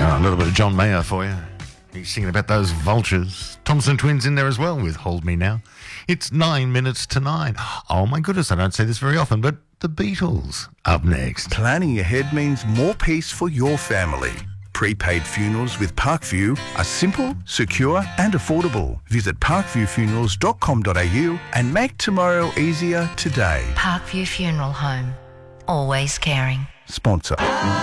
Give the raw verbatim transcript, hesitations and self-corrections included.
Oh, a little bit of John Mayer for you. He's singing about those vultures. Thompson Twins in there as well with Hold Me Now. It's nine minutes to nine. Oh my goodness, I don't say this very often, but the Beatles up next. Planning ahead means more peace for your family. Prepaid funerals with Parkview are simple, secure and affordable. Visit parkview funerals dot com dot a u and make tomorrow easier today. Parkview Funeral Home. Always caring. Sponsor.